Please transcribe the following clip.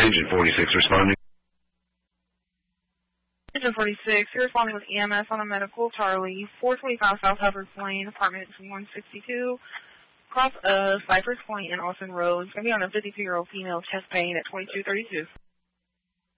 Engine 46 responding. Engine 46, you're responding with EMS on a medical Charlie, 425 South Hubbard Lane, apartment 162, across Cypress Point and Austin Road. It's going to be on a 52-year-old female, chest pain at 2232.